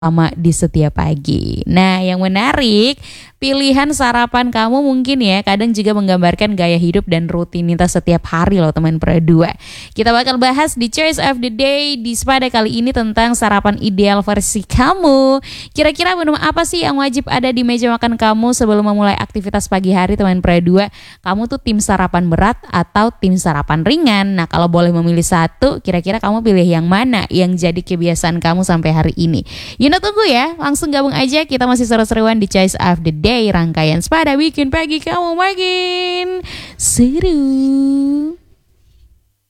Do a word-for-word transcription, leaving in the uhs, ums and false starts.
Sama di setiap pagi. Nah, yang menarik, pilihan sarapan kamu mungkin ya kadang juga menggambarkan gaya hidup dan rutinitas setiap hari loh teman Pro dua. Kita bakal bahas di Choice of the Day di Spada kali ini tentang sarapan ideal versi kamu. Kira-kira menu apa sih yang wajib ada di meja makan kamu sebelum memulai aktivitas pagi hari teman Pro dua? Kamu tuh tim sarapan berat atau tim sarapan ringan? Nah, kalau boleh memilih satu, kira-kira kamu pilih yang mana yang jadi kebiasaan kamu sampai hari ini? Yuna tunggu ya, langsung gabung aja, kita masih seru-seruan di Choice of the Day, rangkaian Spada bikin pagi kamu makin seru.